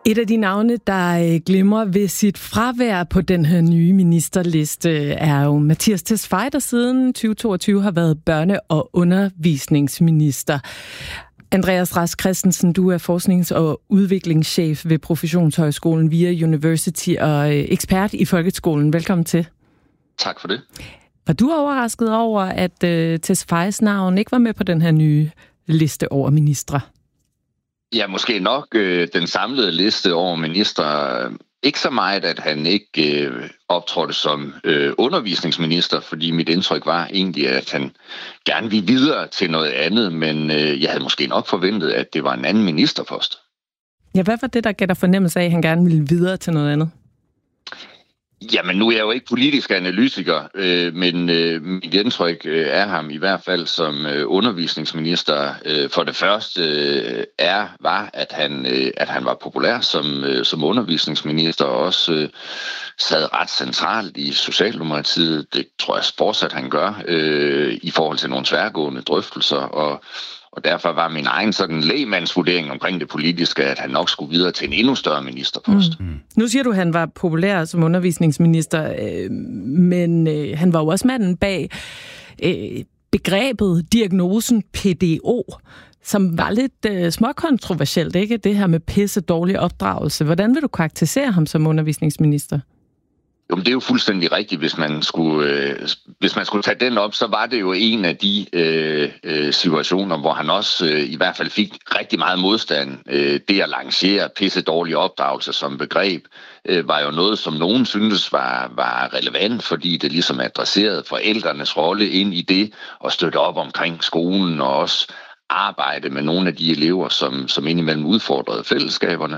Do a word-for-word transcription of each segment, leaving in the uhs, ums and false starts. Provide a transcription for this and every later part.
Et af de navne, der glimrer ved sit fravær på den her nye ministerliste, er jo Mattias Tesfaye, der siden tyve toogtyve har været børne- og undervisningsminister. Andreas Rask Christensen, du er forsknings- og udviklingschef ved Professionshøjskolen VIA University og ekspert i folkeskolen. Velkommen til. Tak for det. Var du overrasket over, at uh, Tesfayes navn ikke var med på den her nye liste over ministre? Ja, måske nok øh, den samlede liste over ministre. Ikke så meget, at han ikke øh, optrådte som øh, undervisningsminister, fordi mit indtryk var egentlig, at han gerne ville videre til noget andet, men øh, jeg havde måske nok forventet, at det var en anden ministerpost. Ja, hvad var det, der gav dig fornemmelse af, at han gerne ville videre til noget andet? Jamen, nu er jeg jo ikke politisk analytiker, øh, men øh, mit indtryk øh, er ham i hvert fald som øh, undervisningsminister. Øh, for det første øh, er, var, at han, øh, at han var populær som, øh, som undervisningsminister, og også øh, sad ret centralt i Socialdemokratiet. Det tror jeg fortsat, han gør, øh, i forhold til nogle tværgående drøftelser, og Og derfor var min egen sådan lægmandsvurdering omkring det politiske, at han nok skulle videre til en endnu større ministerpost. Mm. Mm. Nu siger du, at han var populær som undervisningsminister, øh, men øh, han var jo også manden bag øh, begrebet, diagnosen P D O, som var lidt øh, småkontroversielt, ikke? Det her med pisse dårlig opdragelse. Hvordan vil du karakterisere ham som undervisningsminister? Jo, men det er jo fuldstændig rigtigt, hvis man skulle, øh, hvis man skulle tage den op, så var det jo en af de øh, øh, situationer, hvor han også øh, i hvert fald fik rigtig meget modstand. Øh, det at lancere pisse dårlig opdragelse som begreb, øh, var jo noget, som nogen syntes var, var relevant, fordi det ligesom adresserede forældrenes rolle ind i det, og støtte op omkring skolen, og også arbejde med nogle af de elever, som, som indimellem udfordrede fællesskaberne.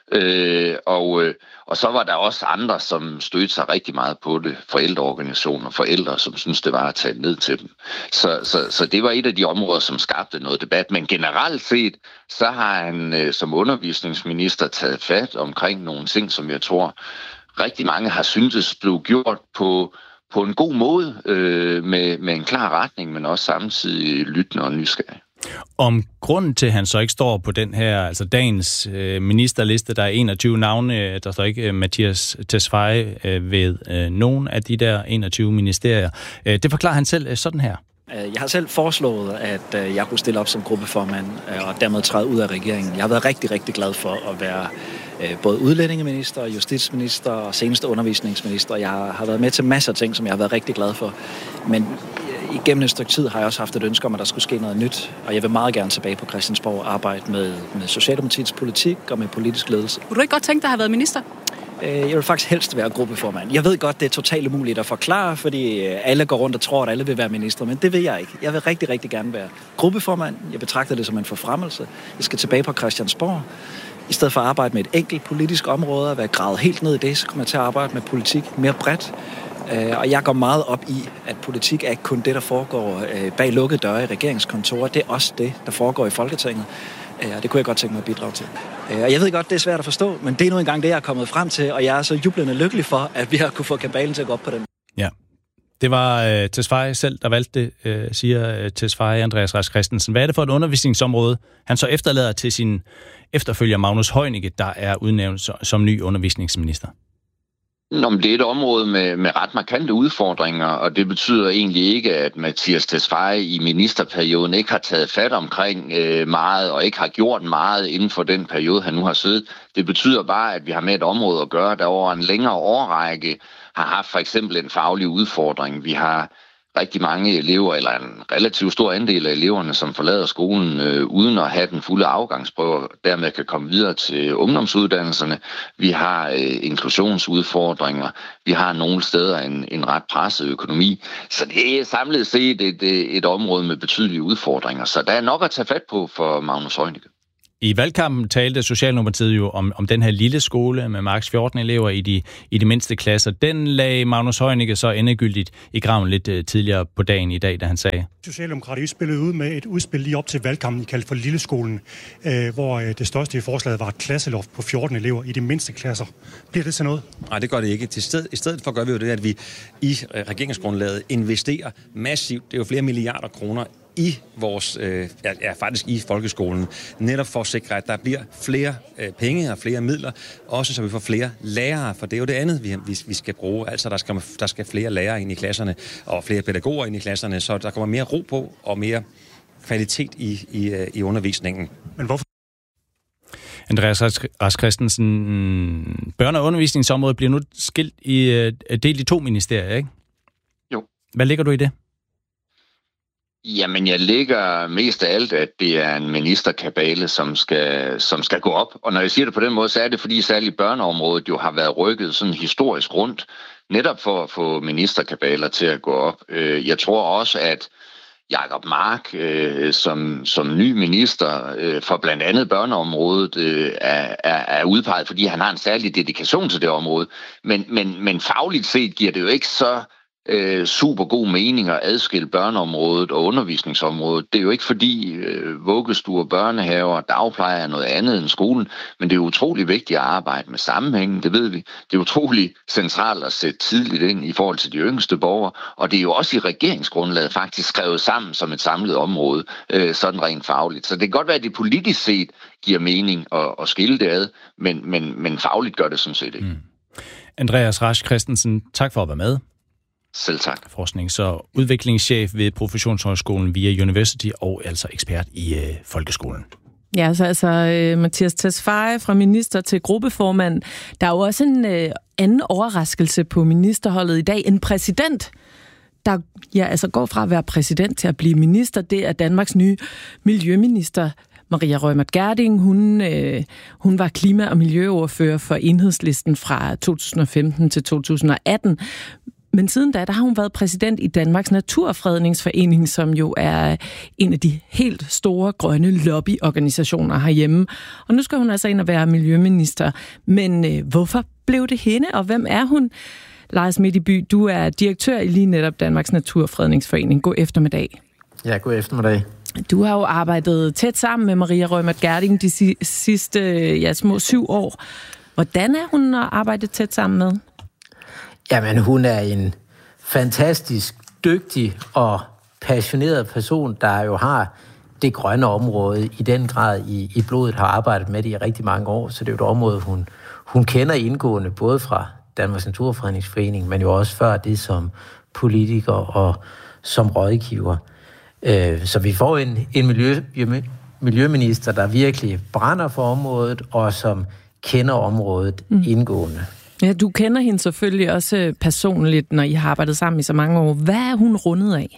Øh, og, øh, og så var der også andre, som stødte sig rigtig meget på det. Forældreorganisationer, forældre, som synes det var at tage ned til dem. Så, så, så det var et af de områder, som skabte noget debat. Men generelt set, så har han øh, som undervisningsminister taget fat omkring nogle ting, som jeg tror rigtig mange har syntes blev gjort på på en god måde, øh, med, med en klar retning, men også samtidig lyttende og nysgerrig. Om grunden til, at han så ikke står på den her, altså dagens øh, ministerliste, der er enogtyve navne, der står ikke øh, Mattias Tesfaye øh, ved øh, nogen af de der enogtyve ministerier. Øh, det forklarer han selv øh, sådan her. Jeg har selv foreslået, at jeg kunne stille op som gruppeformand og dermed træde ud af regeringen. Jeg har været rigtig, rigtig glad for at være både udlændingeminister, justitsminister og seneste undervisningsminister. Jeg har været med til masser af ting, som jeg har været rigtig glad for. Men igennem et stykke tid har jeg også haft et ønske om, at der skulle ske noget nyt. Og jeg vil meget gerne tilbage på Christiansborg og arbejde med, med Socialdemokratiets politik og med politisk ledelse. Kunne du ikke godt tænke dig at have været minister? Jeg vil faktisk helst være gruppeformand. Jeg ved godt, det er totalt umuligt at forklare, fordi alle går rundt og tror, at alle vil være minister, men det vil jeg ikke. Jeg vil rigtig, rigtig gerne være gruppeformand. Jeg betragter det som en forfremmelse. Jeg skal tilbage på Christiansborg. I stedet for at arbejde med et enkelt politisk område og være gravet helt ned i det, så kommer jeg til at arbejde med politik mere bredt. Og jeg går meget op i, at politik er ikke kun det, der foregår bag lukkede døre i regeringskontorer. Det er også det, der foregår i Folketinget. Og det kunne jeg godt tænke mig at bidrage til. Og jeg ved godt, det er svært at forstå, men det er nu engang det, jeg er kommet frem til, og jeg er så jublende lykkelig for, at vi har kunne få kabalen til at gå op på den. Ja, det var uh, Tesfaye selv, der valgte det, uh, siger uh, Tesfaye, Andreas Rask Christensen. Hvad er det for et undervisningsområde, han så efterlader til sin efterfølger Magnus Heunicke, der er udnævnt som ny undervisningsminister? Nå, men det er et område med, med ret markante udfordringer, og det betyder egentlig ikke, at Mattias Tesfaye i ministerperioden ikke har taget fat omkring øh, meget, og ikke har gjort meget inden for den periode, han nu har siddet. Det betyder bare, at vi har med et område at gøre, der over en længere årrække har haft for eksempel en faglig udfordring. Vi har rigtig mange elever, eller en relativt stor andel af eleverne, som forlader skolen øh, uden at have den fulde afgangsprøve, og dermed kan komme videre til ungdomsuddannelserne. Vi har øh, inklusionsudfordringer. Vi har nogle steder en, en ret presset økonomi. Så det er samlet set et, et område med betydelige udfordringer. Så der er nok at tage fat på for Magnus Heunicke. I valgkampen talte Socialdemokratiet jo om, om den her lille skole med maks fjorten elever i de, i de mindste klasser. Den lagde Magnus Heunicke så endegyldigt i graven lidt uh, tidligere på dagen i dag, da han sagde. Socialdemokratiet spillede ud med et udspil lige op til valgkampen, kaldt for Lilleskolen, øh, hvor øh, det største i forslaget var et klasseloft på fjorten elever i de mindste klasser. Bliver det så noget? Nej, det gør det ikke. Til sted, I stedet for gør vi jo det, at vi i regeringsgrundlaget investerer massivt, det er jo flere milliarder kroner, i vores, øh, ja, ja, faktisk i folkeskolen, netop for at sikre, at der bliver flere øh, penge og flere midler, også så vi får flere lærere, for det er jo det andet, vi, vi, vi skal bruge. Altså, der skal, der skal flere lærere ind i klasserne, og flere pædagoger ind i klasserne, så der kommer mere ro på, og mere kvalitet i, i, i undervisningen. Men hvorfor? Andreas Rask Christensen, børne- og undervisningsområdet bliver nu skilt i, delt i to ministerier, ikke? Jo. Hvad ligger du i det? Jamen, jeg lægger mest af alt, at det er en ministerkabale, som skal, som skal gå op. Og når jeg siger det på den måde, så er det, fordi særligt børneområdet jo har været rykket sådan historisk rundt, netop for at få ministerkabaler til at gå op. Jeg tror også, at Jacob Mark, øh, som, som ny minister øh, for blandt andet børneområdet, øh, er, er, er udpeget, fordi han har en særlig dedikation til det område. Men, men, men fagligt set giver det jo ikke så øh, super god mening at adskille børneområdet og undervisningsområdet. Det er jo ikke fordi øh, vuggestuer, børnehaver og dagpleje er noget andet end skolen, men det er utrolig vigtigt at arbejde med sammenhængen, det ved vi. Det er utrolig centralt at sætte tidligt ind i forhold til de yngste borgere, og det er jo også i regeringsgrundlaget faktisk skrevet sammen som et samlet område, øh, sådan rent fagligt. Så det kan godt være, at det politisk set giver mening at, at skille det ad, men, men, men fagligt gør det sådan set ikke. Mm. Andreas Rask Christensen, tak for at være med. Selv tak. Forsknings- og udviklingschef ved Professionshøjskolen VIA University og altså ekspert i øh, folkeskolen. Ja, så altså øh, Mattias Tesfaye fra minister til gruppeformand. Der er jo også en øh, anden overraskelse på ministerholdet i dag. En præsident, der ja, altså går fra at være præsident til at blive minister. Det er Danmarks nye miljøminister, Maria Reumert Gjerding. Hun, øh, hun var klima- og miljøordfører for Enhedslisten fra to tusind og femten til to tusind og atten. Men siden da, der har hun været præsident i Danmarks Naturfredningsforening, som jo er en af de helt store grønne lobbyorganisationer herhjemme. Og nu skal hun altså ind og være miljøminister. Men øh, hvorfor blev det hende, og hvem er hun? Lars Midtby, du er direktør i lige netop Danmarks Naturfredningsforening. God eftermiddag. Ja, god eftermiddag. Du har jo arbejdet tæt sammen med Maria Reumert Gjerding de sidste ja, små syv år. Hvordan er hun at arbejde tæt sammen med? Jamen, hun er en fantastisk dygtig og passioneret person, der jo har det grønne område i den grad i, i blodet, har arbejdet med det i rigtig mange år. Så det er jo et område, hun, hun kender indgående, både fra Danmarks Naturfredningsforening, men jo også før det som politiker og som rådgiver. Så vi får en, en miljø, miljøminister, der virkelig brænder for området, og som kender området mm. indgående. Ja, du kender hende selvfølgelig også personligt, når I har arbejdet sammen i så mange år. Hvad er hun rundet af?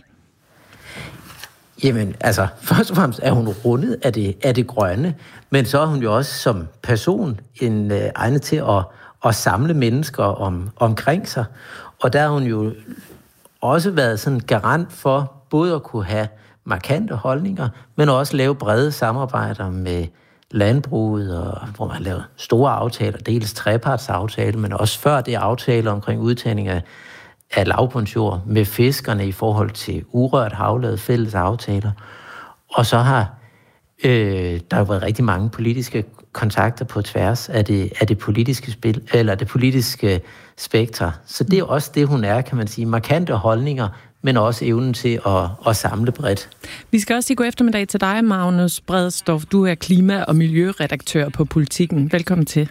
Jamen, altså, først og fremmest er hun rundet af det, af det grønne, men så er hun jo også som person en øh, egnet til at, at samle mennesker om, omkring sig. Og der har hun jo også været sådan garant for både at kunne have markante holdninger, men også lave brede samarbejder med landbruget, og hvor man laver store aftaler, dels trepartsaftale, men også før det aftaler omkring udtagning af, af lavbundsjord med fiskerne i forhold til urørt hav, lavet fælles aftaler. Og så har øh, der jo været rigtig mange politiske kontakter på tværs af det, af det politiske spil, eller det politiske spektre. Så det er også det, hun er, kan man sige. Markante holdninger, men også evnen til at, at samle bredt. Vi skal også sige god eftermiddag til dig, Magnus Bredsdorff. Du er klima- og miljøredaktør på Politiken. Velkommen til.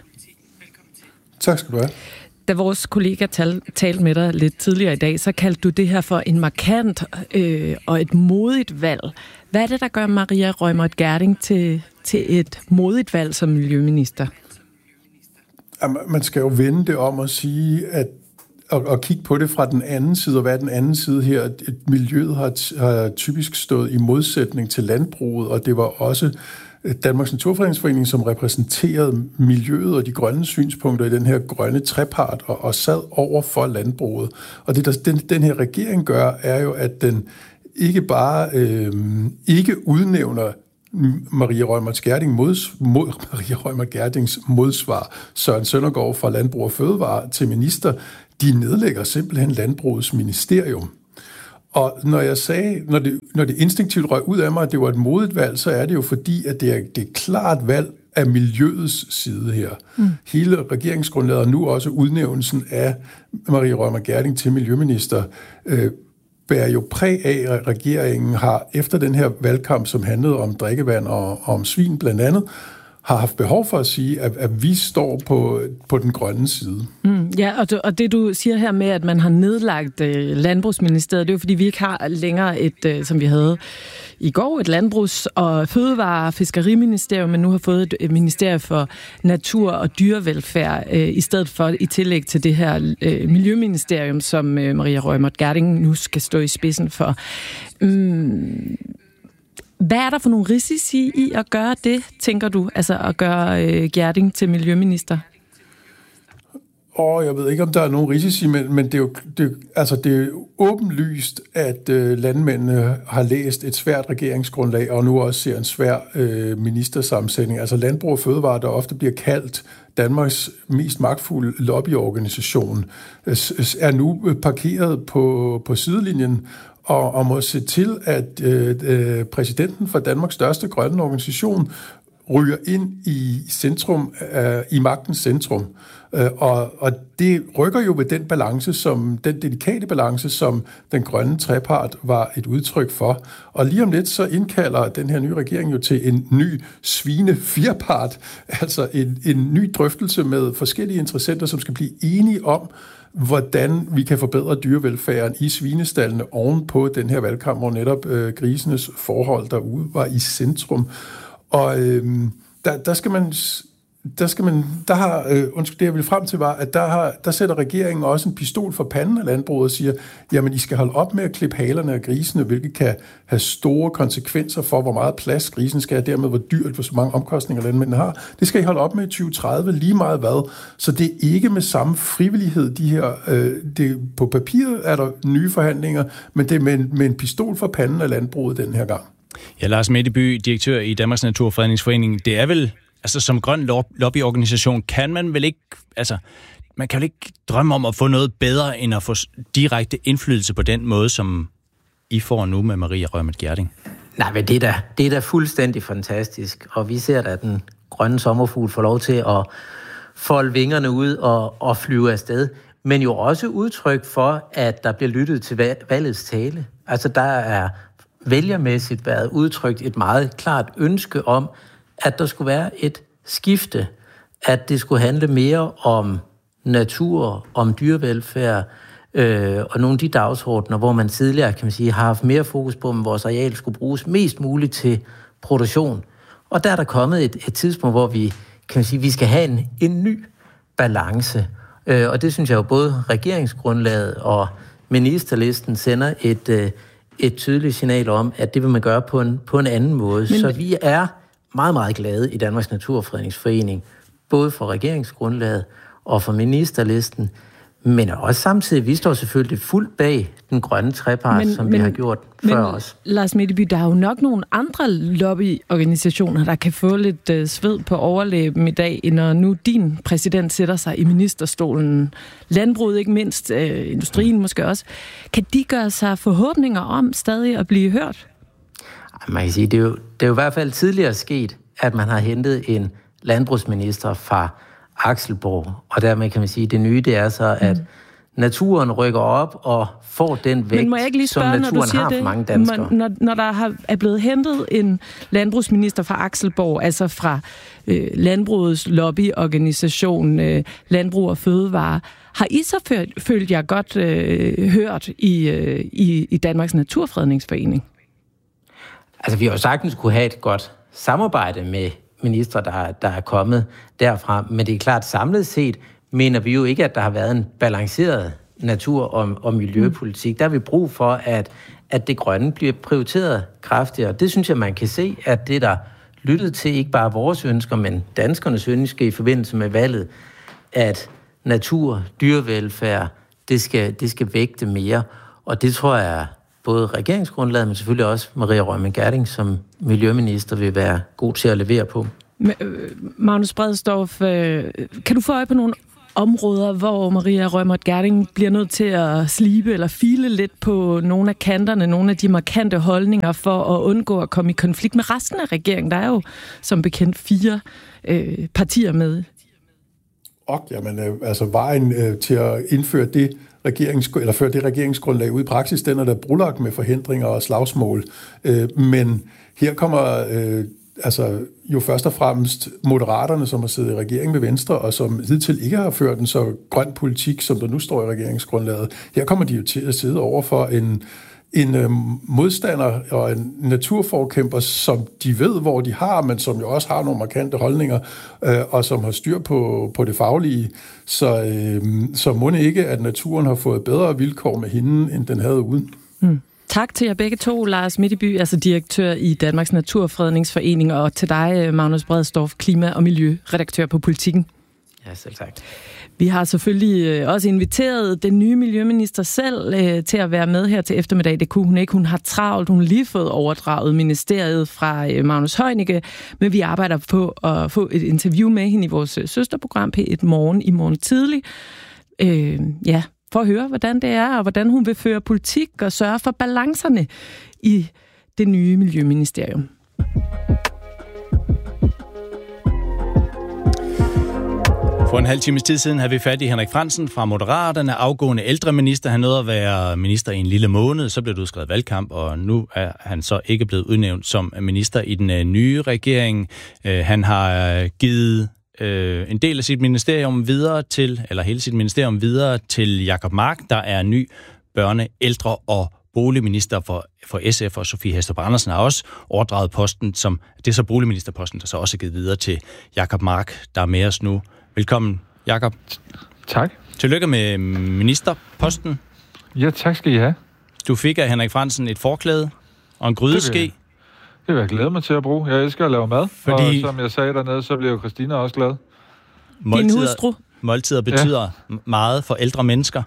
Tak skal du have. Da vores kollega tal, talte med dig lidt tidligere i dag, så kaldte du det her for en markant øh, og et modigt valg. Hvad er det, der gør Maria Reumert Gjerding til, til et modigt valg som miljøminister? Jamen, man skal jo vende det om at sige, at og, og kigge på det fra den anden side, og hvad er den anden side her? Et miljøet har, har typisk stået i modsætning til landbruget, og det var også Danmarks Naturfredningsforening, som repræsenterede miljøet og de grønne synspunkter i den her grønne trepart, og, og sad over for landbruget. Og det, der den, den her regering gør, er jo, at den ikke bare øh, ikke udnævner Maria Reumert Gjerding mods, mod, Maria Reumert Gjerdings modsvar, Søren Søndergaard fra Landbrug og Fødevare til minister. De nedlægger simpelthen landbrugets ministerium. Og når jeg sagde, når det, når det instinktivt røg ud af mig, at det var et modigt valg, så er det jo fordi, at det er, det er klart valg af miljøets side her. Mm. Hele regeringsgrundlaget og nu også udnævnelsen af Maria Reumert Gjerding til miljøminister øh, bærer jo præg af, at regeringen har efter den her valgkamp, som handlede om drikkevand og om svin blandt andet, har haft behov for at sige, at, at vi står på, på den grønne side. Mm, ja, og, du, og det du siger her med, at man har nedlagt øh, Landbrugsministeriet, det er jo fordi, vi ikke har længere et, øh, som vi havde i går, et landbrugs- og fødevare- og fiskeriministerium, men nu har fået et, et ministerium for natur- og dyrevelfærd, øh, i stedet for i tillæg til det her øh, miljøministerium, som øh, Maria Reumert Gjerding nu skal stå i spidsen for. Mm. Hvad er der for nogle risici i at gøre det, tænker du? Altså at gøre øh, Gjerding til miljøminister? Åh, jeg ved ikke, om der er nogen risici, men, men det, er jo, det, altså, det er jo åbenlyst, at øh, landmændene har læst et svært regeringsgrundlag, og nu også ser en svær øh, ministersammensætning. Altså Landbrug og Fødevare, der ofte bliver kaldt Danmarks mest magtfulde lobbyorganisation, øh, er nu parkeret på, på sidelinjen, og, og må se til, at øh, præsidenten for Danmarks største grønne organisation ryger ind i centrum, øh, i magtens centrum. Øh, og, og det rykker jo ved den balance, som den delikate balance, som den grønne trepart var et udtryk for. Og lige om lidt så indkalder den her nye regering jo til en ny svine-firpart, altså en, en ny drøftelse med forskellige interessenter, som skal blive enige om, hvordan vi kan forbedre dyrevelfærden i svinestallene oven på den her valgkamp, hvor netop øh, grisenes forhold derude var i centrum. Og øh, der, der skal man... Der skal man, der har, øh, undskyld, det jeg ville frem til var, at der, har, der sætter regeringen også en pistol for panden af landbruget og siger, jamen I skal holde op med at klippe halerne af grisene, hvilket kan have store konsekvenser for, hvor meget plads grisen skal have, dermed hvor dyrt, hvor så mange omkostninger landmændene har. Det skal I holde op med i tyve tredive, lige meget hvad. Så det er ikke med samme frivillighed, de her, øh, det, på papiret er der nye forhandlinger, men det er med en, med en pistol for panden af landbruget den her gang. Ja, Lars Metteby, direktør i Danmarks Naturfredningsforening, det er vel... Altså, som grøn lobbyorganisation kan man vel ikke, altså, man kan vel ikke drømme om at få noget bedre, end at få direkte indflydelse på den måde, som I får nu med Maria Reumert Gjerding? Nej, men det er da, det er da fuldstændig fantastisk, og vi ser da, at den grønne sommerfugl får lov til at folde vingerne ud og, og flyve afsted, men jo også udtryk for, at der bliver lyttet til valgets tale. Altså, der er vælgermæssigt været udtrykt et meget klart ønske om, at der skulle være et skifte, at det skulle handle mere om natur, om dyrevelfærd, øh, og nogle af de dagsordner, hvor man tidligere, kan man sige, har haft mere fokus på, om vores areal skulle bruges mest muligt til produktion. Og der er der kommet et, et tidspunkt, hvor vi, kan man sige, vi skal have en, en ny balance. Øh, og det synes jeg jo både regeringsgrundlaget og ministerlisten sender et, øh, et tydeligt signal om, at det vil man gøre på en, på en anden måde. Men... Så vi er meget, meget glade i Danmarks Naturfredningsforening, både for regeringsgrundlaget og for ministerlisten, men også samtidig, vi står selvfølgelig fuldt bag den grønne trepart, men, som men, vi har gjort men, før os. Lars Metteby, der er jo nok nogle andre lobbyorganisationer, der kan få lidt øh, sved på overlæben i dag, når nu din præsident sætter sig i ministerstolen. Landbruget ikke mindst, øh, industrien måske også. Kan de gøre sig forhåbninger om stadig at blive hørt? Man kan sige, det er, jo, det er jo i hvert fald tidligere sket, at man har hentet en landbrugsminister fra Akselborg, og dermed kan man sige, at det nye det er så, at mm. naturen rykker op og får den vægt, spørge, som naturen har for mange danskere. Når, når der har, er blevet hentet en landbrugsminister fra Akselborg, altså fra øh, landbrugets lobbyorganisation, øh, Landbrug og Fødevare, har I så følt, følt jer godt øh, hørt i, øh, i, i Danmarks Naturfredningsforening? Altså, vi har jo sagtens kunne have et godt samarbejde med ministre, der, der er kommet derfra, men det er klart, samlet set mener vi jo ikke, at der har været en balanceret natur- og, og miljøpolitik. Der har vi brug for, at, at det grønne bliver prioriteret kraftigere. Det synes jeg, man kan se, at det, der lyttet til ikke bare vores ønsker, men danskernes ønsker i forbindelse med valget, at natur, dyrevelfærd, det skal, det skal vægte mere. Og det tror jeg, både regeringsgrundlaget, men selvfølgelig også Maria Reumert Gjerding som miljøminister vil være god til at levere på. Magnus Bredsdorff, kan du få øje på nogle områder, hvor Maria Reumert Gjerding bliver nødt til at slibe eller file lidt på nogle af kanterne, nogle af de markante holdninger for at undgå at komme i konflikt med resten af regeringen? Der er jo som bekendt fire øh, partier med. og jamen, øh, altså vejen øh, til at indføre det, regerings, eller føre det regeringsgrundlag ud i praksis, den er der brulagt med forhindringer og slagsmål. Øh, men her kommer øh, altså jo først og fremmest Moderaterne, som har siddet i regering med Venstre, og som hidtil ikke har ført en så grøn politik, som der nu står i regeringsgrundlaget. Her kommer de jo til at sidde over for en en øh, modstander og en naturforkæmper, som de ved, hvor de har, men som jo også har nogle markante holdninger, øh, og som har styr på, på det faglige. Så, øh, så må det ikke, at naturen har fået bedre vilkår med hende, end den havde uden. Mm. Tak til jer begge to, Lars Mitteby, altså direktør i Danmarks Naturfredningsforening, og til dig, Magnus Bredsdorff, klima- og miljøredaktør på Politikken. Ja, selv tak. Vi har selvfølgelig også inviteret den nye miljøminister selv øh, til at være med her til eftermiddag. Det kunne hun ikke. Hun har travlt. Hun har lige fået overdraget ministeriet fra øh, Magnus Heunicke, men vi arbejder på at få et interview med hende i vores søsterprogram P et Morgen i morgen tidlig. Øh, ja, for at høre, hvordan det er, og hvordan hun vil føre politik og sørge for balancerne i det nye miljøministerium. For en halv times tid siden havde vi fat i Henrik Frandsen fra Moderaterne, afgående ældreminister. Han nåede at være minister i en lille måned, så blev det udskrevet valgkamp, og nu er han så ikke blevet udnævnt som minister i den nye regering. Han har givet en del af sit ministerium videre til, eller hele sit ministerium videre til Jacob Mark, der er ny børne-, ældre- og boligminister for, for S F, og Sofie Hæstrup Andersen har også overdraget posten, som det er så boligministerposten, der så også er givet videre til Jacob Mark, der er med os nu. Velkommen, Jakob. Tak. Tillykke med ministerposten. Ja, tak skal I have. Du fik af Henrik Frandsen et forklæde og en grydeske. Det vil jeg glæde mig til at bruge. Jeg elsker at lave mad, fordi... og som jeg sagde dernede, så bliver jo Christina også glad. Din hustru. Måltider betyder ja. meget for ældre mennesker.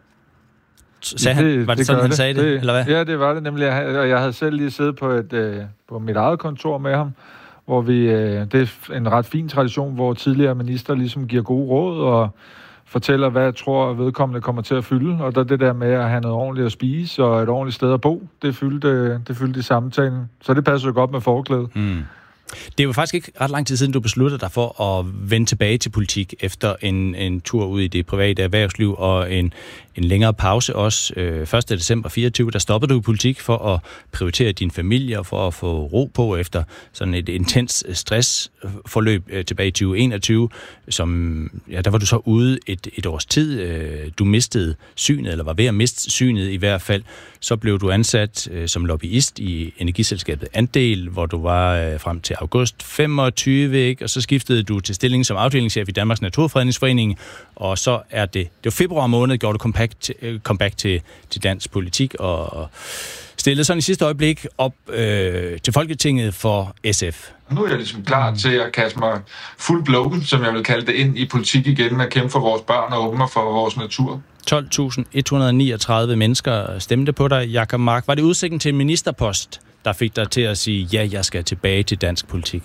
Sagde det, han, var det, det sådan, han det. sagde det, det, eller hvad? Ja, det var det nemlig. Og jeg havde selv lige siddet på, et, øh, på mit eget kontor med ham, hvor vi, øh, det er en ret fin tradition, hvor tidligere minister ligesom giver gode råd og fortæller, hvad jeg tror, vedkommende kommer til at fylde. Og der det der med at have noget ordentligt at spise og et ordentligt sted at bo, det fyldte, det fyldte i samtalen. Så det passer jo godt med forklædet. Mm. Det er jo faktisk ikke ret lang tid siden, du besluttede dig for at vende tilbage til politik efter en, en tur ud i det private erhvervsliv og en, en længere pause også. Øh, første december fireogtyve, der stoppede du i politik for at prioritere din familie og for at få ro på efter sådan et intens stressforløb øh, tilbage i tyve enogtyve. Som, ja, der var du så ude et, et års tid. Øh, du mistede synet, eller var ved at miste synet i hvert fald. Så blev du ansat øh, som lobbyist i energiselskabet Andel, hvor du var øh, frem til august femogtyve, ikke? Og så skiftede du til stillingen som afdelingschef i Danmarks Naturfredningsforening, og så er det, det var februar måned, gjorde du comeback til, comeback til, til dansk politik, og stillede sådan i sidste øjeblik op øh, til Folketinget for S F. Nu er jeg ligesom klar til at kaste mig fuld blown, som jeg vil kalde det, ind i politik igen, med at kæmpe for vores børn og unge og for vores natur. tolv tusind et hundrede niogtredive mennesker stemte på dig, Jacob Mark. Var det udsigten til en ministerpost, der fik dig til at sige, ja, jeg skal tilbage til dansk politik?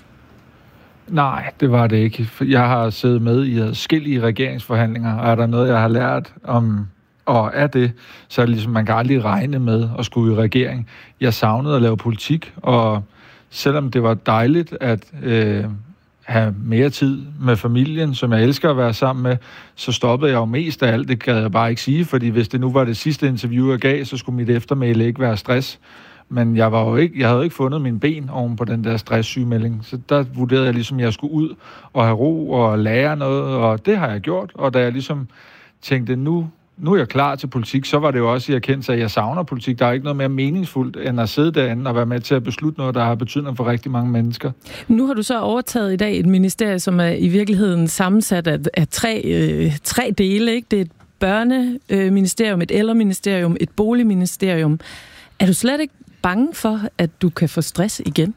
Nej, det var det ikke. Jeg har siddet med i adskillige regeringsforhandlinger, og er der noget, jeg har lært om, og er det, så er det ligesom, man kan aldrig regne med at skulle i regering. Jeg savnede at lave politik, og selvom det var dejligt at øh, have mere tid med familien, som jeg elsker at være sammen med, så stoppede jeg jo mest af alt. Det kan jeg bare ikke sige, fordi hvis det nu var det sidste interview, jeg gav, så skulle mit eftermæle ikke være stress. Men jeg var jo ikke, jeg havde jo ikke fundet mine ben oven på den der stresssygemelding. Så der vurderede jeg ligesom, at jeg skulle ud og have ro og lære noget, og det har jeg gjort. Og da jeg ligesom tænkte, nu, nu er jeg klar til politik, så var det jo også i erkendelse, at jeg savner politik. Der er ikke noget mere meningsfuldt, end at sidde derinde og være med til at beslutte noget, der har betydning for rigtig mange mennesker. Nu har du så overtaget i dag et ministerie, som er i virkeligheden sammensat af, af tre, øh, tre dele, ikke? Det er et børneministerium, et ældreministerium, et boligministerium. Er du slet ikke bange for, at du kan få stress igen?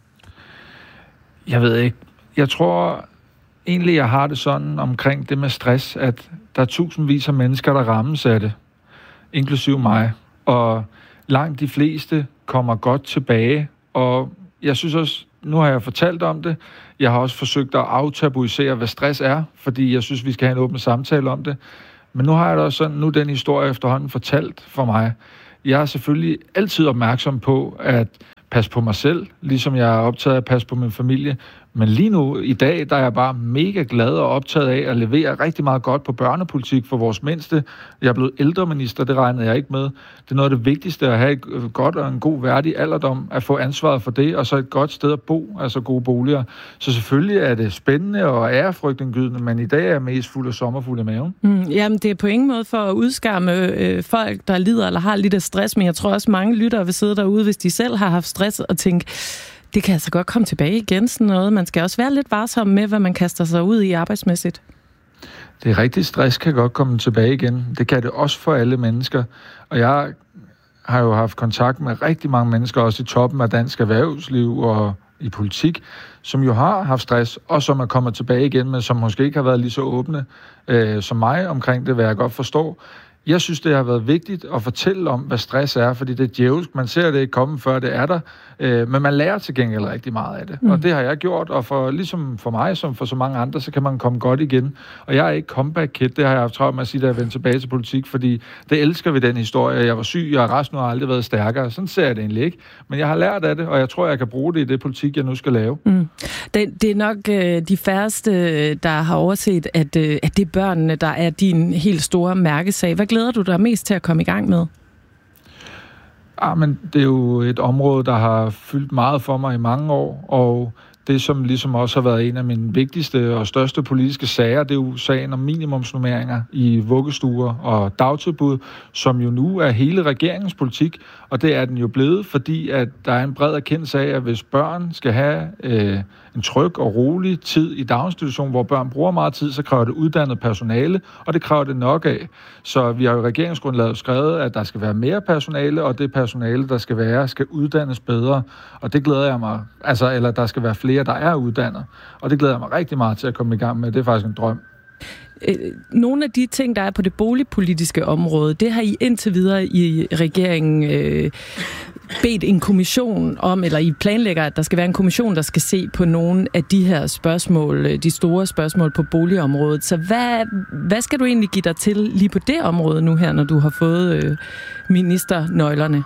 Jeg ved ikke. Jeg tror egentlig, jeg har det sådan omkring det med stress, at der er tusindvis af mennesker, der rammes af det, inklusive mig. Og langt de fleste kommer godt tilbage. Og jeg synes også, nu har jeg fortalt om det, jeg har også forsøgt at aftabuisere, hvad stress er, fordi jeg synes, vi skal have en åben samtale om det. Men nu har jeg da også sådan, nu den historie efterhånden fortalt for mig. Jeg er selvfølgelig altid opmærksom på at passe på mig selv, ligesom jeg er optaget af at passe på min familie. Men lige nu, i dag, der er jeg bare mega glad og optaget af at levere rigtig meget godt på børnepolitik for vores mindste. Jeg er blevet ældreminister, det regnede jeg ikke med. Det er noget af det vigtigste at have et godt og en god værdig alderdom, at få ansvaret for det, og så et godt sted at bo, altså gode boliger. Så selvfølgelig er det spændende og ærefrygtindgydende, men i dag er jeg mest fuld af sommerfuld i maven. Mm, jamen, det er på ingen måde for at udskamme øh, folk, der lider eller har lidt af stress, men jeg tror også, mange lyttere vil sidde derude, hvis de selv har haft stress og tænke, det kan altså godt komme tilbage igen, sådan noget. Man skal også være lidt varsom med, hvad man kaster sig ud i arbejdsmæssigt. Det er rigtigt, stress kan godt komme tilbage igen. Det kan det også for alle mennesker. Og jeg har jo haft kontakt med rigtig mange mennesker, også i toppen af dansk erhvervsliv og i politik, som jo har haft stress, og som er kommet tilbage igen, men som måske ikke har været lige så åbne øh, som mig omkring det, hvad jeg godt forstår. Jeg synes, det har været vigtigt at fortælle om, hvad stress er, fordi det er djævelsk. Man ser det ikke komme, før det er der, øh, men man lærer til gengæld rigtig meget af det. Mm. Og det har jeg gjort, og for, ligesom for mig, som for så mange andre, så kan man komme godt igen. Og jeg er ikke comeback-kid, det har jeg haft travlt med at sige, da jeg vendte tilbage til politik, fordi det elsker vi den historie. Jeg var syg, jeg har resten har aldrig været stærkere. Sådan ser jeg det egentlig ikke. Men jeg har lært af det, og jeg tror, jeg kan bruge det i det politik, jeg nu skal lave. Mm. Det, det er nok øh, de færreste, der har overset, at, øh, at det er børnene, der er din helt store mærkesag. Hvad glæder du dig mest til at komme i gang med? Ah, men det er jo et område, der har fyldt meget for mig i mange år, og det, som ligesom også har været en af mine vigtigste og største politiske sager, det er jo sagen om minimumsnormeringer i vuggestuer og dagtilbud, som jo nu er hele regeringens politik, og det er den jo blevet, fordi at der er en bred erkendelse af, at hvis børn skal have øh, en tryg og rolig tid i daginstitution, hvor børn bruger meget tid, så kræver det uddannet personale, og det kræver det nok af. Så vi har jo i regeringsgrundlaget skrevet, at der skal være mere personale, og det personale, der skal være, skal uddannes bedre, og det glæder jeg mig, altså, eller der skal være flere, der er uddannet, og det glæder jeg mig rigtig meget til at komme i gang med. Det er faktisk en drøm. Nogle af de ting, der er på det boligpolitiske område, det har I indtil videre i regeringen øh, bedt en kommission om, eller I planlægger, at der skal være en kommission, der skal se på nogle af de her spørgsmål, de store spørgsmål på boligområdet. Så hvad, hvad skal du egentlig give dig til lige på det område nu her, når du har fået øh, ministernøglerne?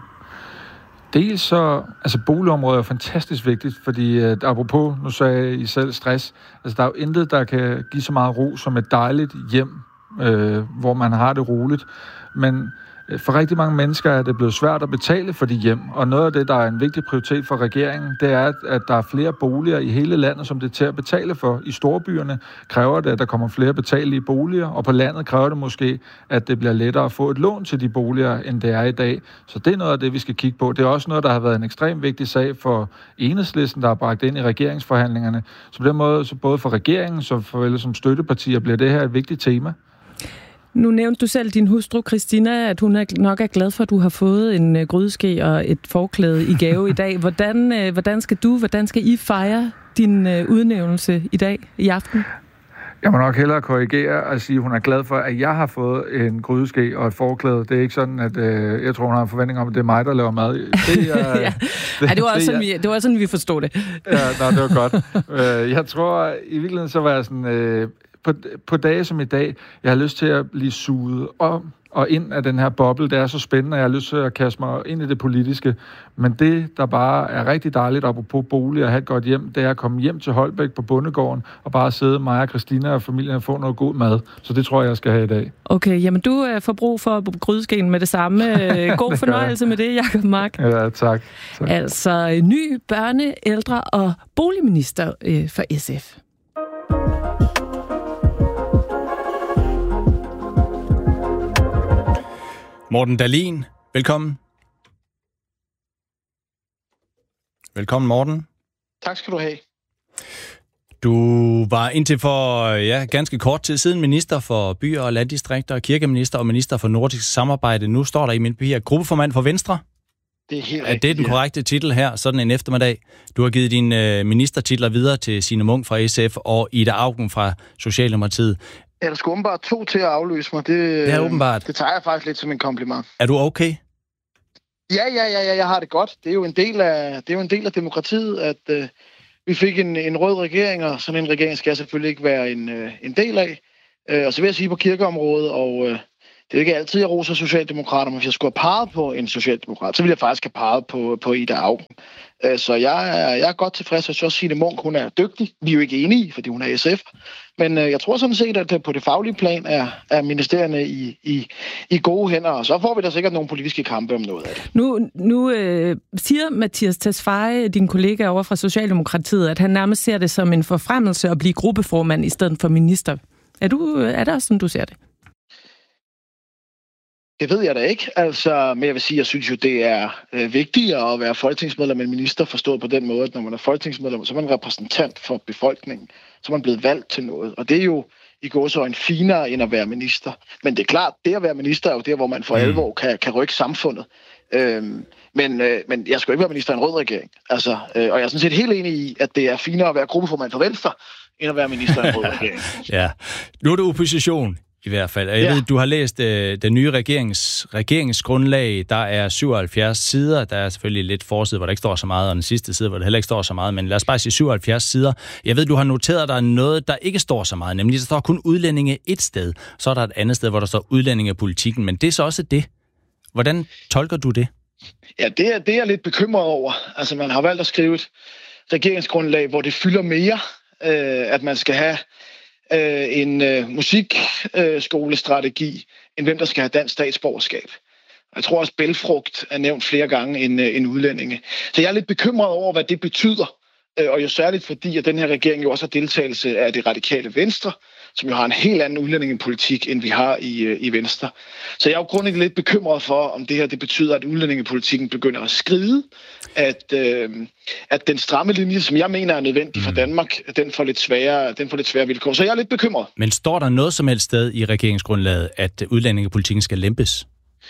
Dels så, altså boligområdet er fantastisk vigtigt, fordi at apropos, nu sagde I selv stress, altså der er jo intet, der kan give så meget ro som et dejligt hjem, øh, hvor man har det roligt, men for rigtig mange mennesker er det blevet svært at betale for de hjem, og noget af det, der er en vigtig prioritet for regeringen, det er, at der er flere boliger i hele landet, som det er til at betale for. I storbyerne kræver det, at der kommer flere betalelige boliger, og på landet kræver det måske, at det bliver lettere at få et lån til de boliger, end det er i dag. Så det er noget af det, vi skal kigge på. Det er også noget, der har været en ekstremt vigtig sag for Enhedslisten, der har bragt ind i regeringsforhandlingerne. Så på den måde, så både for regeringen, så for som støttepartier, bliver det her et vigtigt tema. Nu nævnte du selv din hustru, Christina, at hun er nok er glad for, at du har fået en uh, grydeske og et forklæde i gave i dag. Hvordan, uh, hvordan skal du, hvordan skal I fejre din uh, udnævnelse i dag, i aften? Jeg må nok hellere korrigere og sige, at hun er glad for, at jeg har fået en grydeske og et forklæde. Det er ikke sådan, at øh, jeg tror, hun har en forventning om, at det er mig, der laver mad. Det, er, ja. det, Ej, det, var også det, sådan, vi, det var sådan, vi forstod det. Ja, nå, det var godt. øh, jeg tror, i virkeligheden så var jeg sådan... Øh, På, på dage som i dag, jeg har lyst til at blive suget om og ind af den her boble. Det er så spændende, og jeg har lyst til at kaste mig ind i det politiske. Men det, der bare er rigtig dejligt, apropos bolig og have et godt hjem, det er at komme hjem til Holbæk på bondegården og bare sidde mig og Christina og familien og få noget god mad. Så det tror jeg, jeg skal have i dag. Okay, jamen du får brug for grydeskeen med det samme. God fornøjelse med det, Jacob Mark. Ja, tak. tak. Altså ny børne-, ældre- og boligminister øh, for S F. Morten Dahlin, velkommen. Velkommen, Morten. Tak skal du have. Du var indtil for ja, ganske kort tid siden minister for byer og landdistrikter, kirkeminister og minister for nordisk samarbejde. Nu står der i min papir gruppeformand for Venstre. Det er helt rigtigt. Er det den korrekte titel her, sådan en eftermiddag? Du har givet dine ministertitler videre til Signe Munk fra S F og Ida Auken fra Socialdemokratiet. Ja, der skulle åbenbart to til at afløse mig. Det, ja, åbenbart. Det tager jeg faktisk lidt som en kompliment. Er du okay? Ja, ja, ja, ja, jeg har det godt. Det er jo en del af, det er jo en del af demokratiet, at øh, vi fik en, en rød regering, og sådan en regering skal jeg selvfølgelig ikke være en, øh, en del af. Øh, og så vil jeg sige på kirkeområdet og øh, det er ikke altid, jeg roser socialdemokrater, men hvis jeg skulle have peget på en socialdemokrat, så ville jeg faktisk have peget på, på Ida Auken. Så jeg er, jeg er godt tilfreds, og så Signe Munk, hun er dygtig. Vi er jo ikke enige, fordi hun er S F. Men jeg tror sådan set, at på det faglige plan er, er ministerierne i, i, i gode hænder, og så får vi da sikkert nogle politiske kampe om noget af det. Nu, nu øh, siger Mattias Tesfaye, din kollega over fra Socialdemokratiet, at han nærmest ser det som en forfremmelse at blive gruppeformand i stedet for minister. Er, du, er det også sådan, du ser det? Det ved jeg da ikke, altså, men jeg vil sige, jeg synes jo, det er øh, vigtigere at være folketingsmedlem end minister, forstået på den måde, at når man er folketingsmedlem, så er man repræsentant for befolkningen, så er man blevet valgt til noget, og det er jo i gåseøjne finere end at være minister. Men det er klart, det at være minister er jo der, hvor man for alvor kan, kan rykke samfundet. Øhm, men, øh, men jeg skal jo ikke være minister i en rød regering, altså, øh, og jeg er sådan set helt enig i, at det er finere at være gruppeformand for Venstre, end at være minister i en rød regering. Ja, nu er det opposition. I hvert fald. Jeg ja. ved, du har læst øh, den nye regerings, regeringsgrundlag. Der er syvoghalvfjerds sider. Der er selvfølgelig lidt forside, hvor der ikke står så meget, og den sidste side, hvor der heller ikke står så meget. Men lad os bare sige syvoghalvfjerds sider. Jeg ved, du har noteret dig noget, der ikke står så meget. Nemlig, der står kun udlændinge et sted. Så er der et andet sted, hvor der står udlændingepolitikken. Men det er så også det. Hvordan tolker du det? Ja, det er, det er jeg lidt bekymret over. Altså, man har valgt at skrive et regeringsgrundlag, hvor det fylder mere, øh, at man skal have en øh, musikskolestrategi, end hvem der skal have dansk statsborgerskab. Jeg tror også, bælfrugt er nævnt flere gange end, øh, end udlændinge. Så jeg er lidt bekymret over, hvad det betyder. Øh, og jo særligt fordi, at den her regering jo også har deltagelse af det radikale Venstre, som jo har en helt anden udlændingepolitik, end vi har i, øh, i Venstre. Så jeg er jo grundlæggende lidt bekymret for, om det her det betyder, at udlændingepolitikken begynder at skride, at, øh, at den stramme linje, som jeg mener er nødvendig for Danmark, den får lidt svære, den får lidt svære vilkår. Så jeg er lidt bekymret. Men står der noget som helst sted i regeringsgrundlaget, at udlændingepolitikken skal lempes?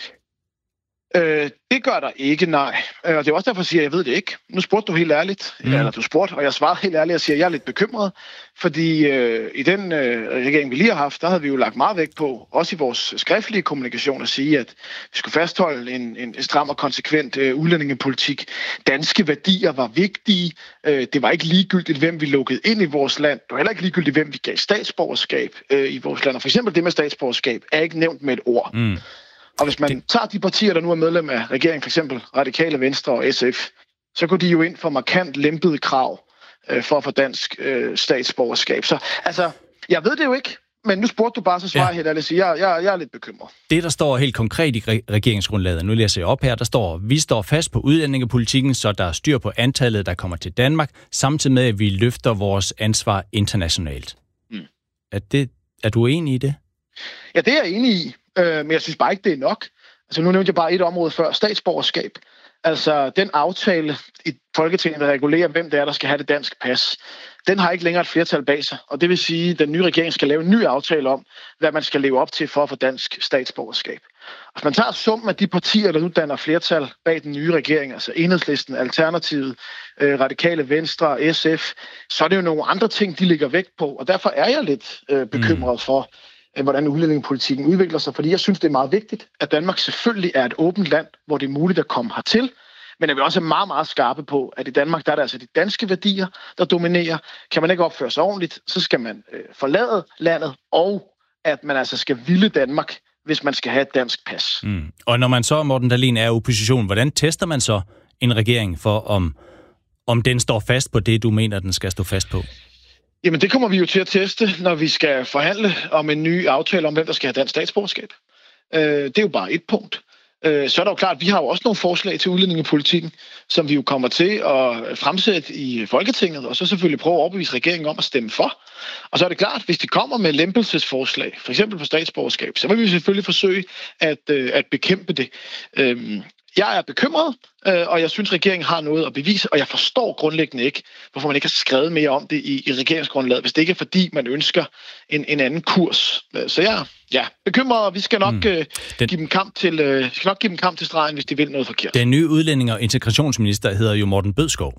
Øh, det gør der ikke, nej. Og det er også derfor, jeg siger, at jeg ved det ikke. Nu spurgte du helt ærligt, mm. eller du spurgte, og jeg svarede helt ærligt og siger, at jeg er lidt bekymret. Fordi øh, i den øh, regering, vi lige har haft, der havde vi jo lagt meget vægt på, også i vores skriftlige kommunikation, at sige, at vi skulle fastholde en, en stram og konsekvent øh, udlændingepolitik. Danske værdier var vigtige. Øh, det var ikke ligegyldigt, hvem vi lukkede ind i vores land. Det var heller ikke ligegyldigt, hvem vi gav statsborgerskab øh, i vores land. Og for eksempel det med statsborgerskab er ikke nævnt med et ord. Mm. Og hvis man det... tager de partier, der nu er medlem af regeringen, for eksempel Radikale Venstre og S F, så går de jo ind for markant lempede krav øh, for at få dansk øh, statsborgerskab. Så altså, jeg ved det jo ikke, men nu spurgte du bare, så svarer jeg helt ærligt, jeg, jeg, jeg er lidt bekymret. Det, der står helt konkret i regeringsgrundlaget, nu læser jeg op her, der står, vi står fast på udlændingepolitikken, så der er styr på antallet, der kommer til Danmark, samtidig med, at vi løfter vores ansvar internationalt. Mm. Er, det, er du enig i det? Ja, det er jeg enig i. Men jeg synes bare ikke, det er nok. Altså, nu nævnte jeg bare et område før, statsborgerskab. Altså, den aftale i Folketinget, der regulerer, hvem det er, der skal have det danske pas, den har ikke længere et flertal bag sig. Og det vil sige, at den nye regering skal lave en ny aftale om, hvad man skal leve op til for at få dansk statsborgerskab. Og hvis man tager summen af de partier, der nu danner flertal bag den nye regering, altså Enhedslisten, Alternativet, øh, Radikale Venstre, S F, så er det jo nogle andre ting, de ligger vægt på. Og derfor er jeg lidt øh, bekymret for, hvordan udlændingepolitikken udvikler sig, fordi jeg synes, det er meget vigtigt, at Danmark selvfølgelig er et åbent land, hvor det er muligt at komme hertil, men at vi også er meget, meget skarpe på, at i Danmark, der er det altså de danske værdier, der dominerer. Kan man ikke opføre sig ordentligt, så skal man øh, forlade landet, og at man altså skal ville Danmark, hvis man skal have et dansk pas. Mm. Og når man så, Morten Dahlin, er opposition, hvordan tester man så en regering for, om, om den står fast på det, du mener, den skal stå fast på? Jamen, det kommer vi jo til at teste, når vi skal forhandle om en ny aftale om, hvem der skal have dansk statsborgerskab. Øh, det er jo bare et punkt. Øh, så er der jo klart, at vi har jo også nogle forslag til udlændingepolitikken, som vi jo kommer til at fremsætte i Folketinget, og så selvfølgelig prøve at overbevise regeringen om at stemme for. Og så er det klart, hvis de kommer med lempelsesforslag, for eksempel på statsborgerskab, så vil vi selvfølgelig forsøge at, øh, at bekæmpe det. Øh, Jeg er bekymret, øh, og jeg synes, regeringen har noget at bevise, og jeg forstår grundlæggende ikke, hvorfor man ikke har skrevet mere om det i, i regeringsgrundlaget, hvis det ikke er fordi, man ønsker en, en anden kurs. Så jeg er ja, bekymret, og vi skal nok, mm. øh, Den... give dem kamp til, øh, skal nok give dem kamp til stregen, hvis de vil noget forkert. Den nye udlænding- og integrationsminister hedder jo Morten Bødskov.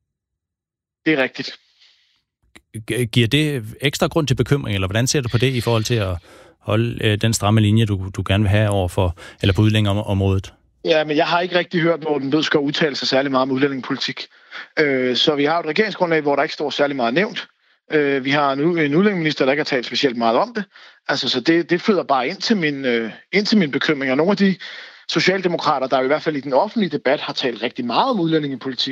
Det er rigtigt. G- giver det ekstra grund til bekymring, eller hvordan ser du på det i forhold til at holde øh, den stramme linje, du, du gerne vil have over for, eller på udlændingeområdet? Ja, men jeg har ikke rigtig hørt Morten Bødskov udtale sig særlig meget om udlændingepolitik. Øh, så vi har et regeringsgrundlag, hvor der ikke står særlig meget nævnt Øh, vi har en, en udlændingeminister, der ikke har talt specielt meget om det. Altså, så det, det føder bare ind til, min, øh, ind til min bekymring. Og nogle af de socialdemokrater, der i hvert fald i den offentlige debat har talt rigtig meget om udlændingepolitik,